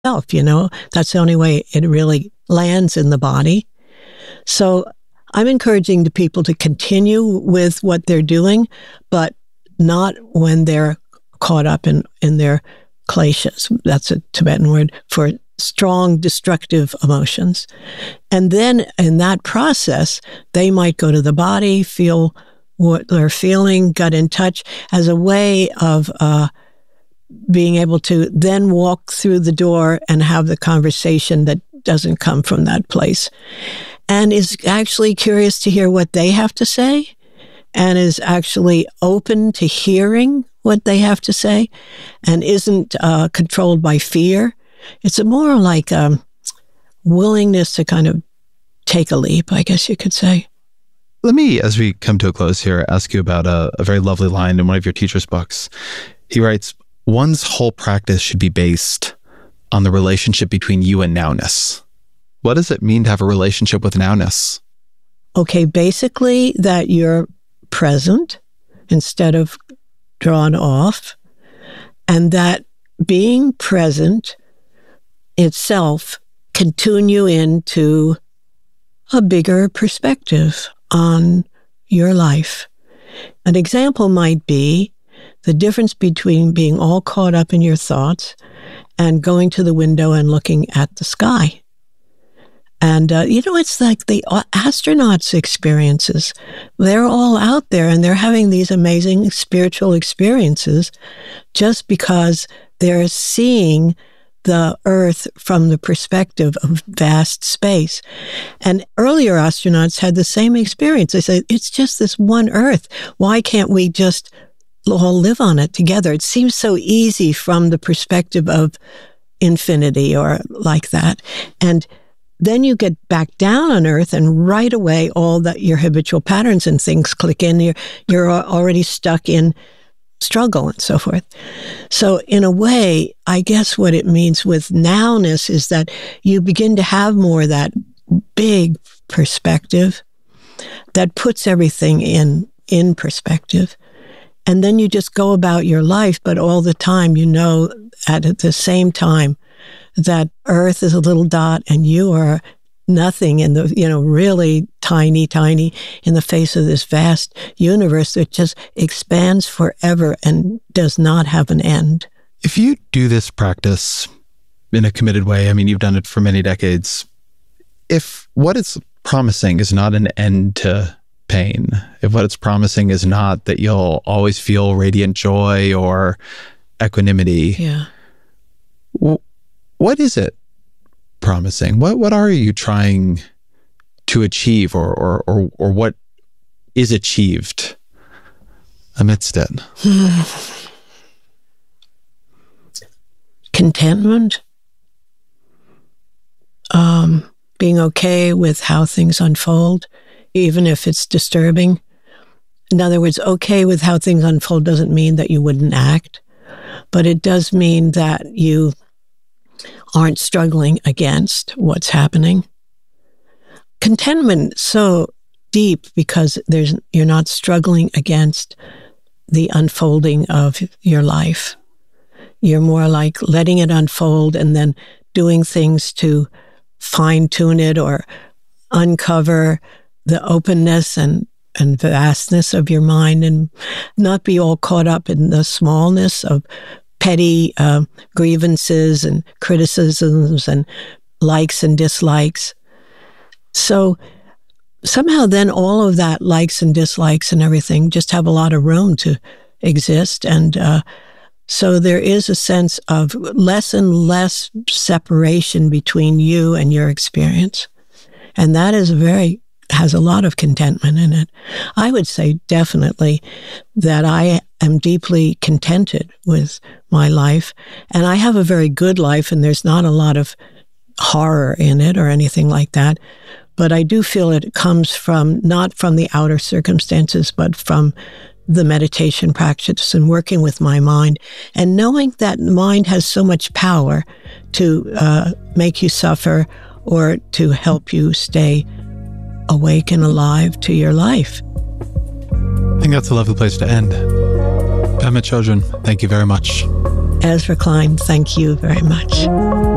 That's the only way it really lands in the body. So I'm encouraging the people to continue with what they're doing, but not when they're caught up in their kleshas. That's a Tibetan word for strong, destructive emotions. And then in that process, they might go to the body, feel what they're feeling, get in touch as a way of being able to then walk through the door and have the conversation that doesn't come from that place. And is actually curious to hear what they have to say, and is actually open to hearing what they have to say, and isn't controlled by fear. It's a more like willingness to kind of take a leap, I guess you could say. Let me, as we come to a close here, ask you about a very lovely line in one of your teacher's books. He writes, "One's whole practice should be based on the relationship between you and nowness." What does it mean to have a relationship with nowness? Okay, basically that you're present instead of drawn off, and that being present itself can tune you into a bigger perspective on your life. An example might be the difference between being all caught up in your thoughts and going to the window and looking at the sky. And, it's like the astronauts' experiences. They're all out there and they're having these amazing spiritual experiences just because they're seeing the Earth from the perspective of vast space. And earlier astronauts had the same experience. They said, it's just this one Earth. Why can't we just all live on it together? It seems so easy from the perspective of infinity or like that. And then you get back down on Earth and right away all your habitual patterns and things click in. You're already stuck in struggle and so forth. So in a way, I guess what it means with nowness is that you begin to have more of that big perspective that puts everything in perspective. And then you just go about your life, but all the time at the same time that Earth is a little dot and you are nothing in the, really tiny in the face of this vast universe that just expands forever and does not have an end. If you do this practice in a committed way, I mean, you've done it for many decades. If what it's promising is not an end to pain, if what it's promising is not that you'll always feel radiant joy or equanimity, what is it promising? What are you trying to achieve, or what is achieved amidst it? Contentment. Being okay with how things unfold, even if it's disturbing. In other words, okay with how things unfold doesn't mean that you wouldn't act, but it does mean that you aren't struggling against what's happening. Contentment so deep because you're not struggling against the unfolding of your life. You're more like letting it unfold and then doing things to fine-tune it or uncover the openness and vastness of your mind and not be all caught up in the smallness of petty grievances and criticisms and likes and dislikes. So somehow then all of that likes and dislikes and everything just have a lot of room to exist. And so there is a sense of less and less separation between you and your experience. And that is has a lot of contentment in it. I would say definitely that I am deeply contented with my life, and I have a very good life, and there's not a lot of horror in it or anything like that. But I do feel it comes not from the outer circumstances, but from the meditation practice and working with my mind and knowing that mind has so much power to make you suffer or to help you stay awake and alive to your life. I think that's a lovely place to end. Pema Chodron, thank you very much. Ezra Klein, thank you very much.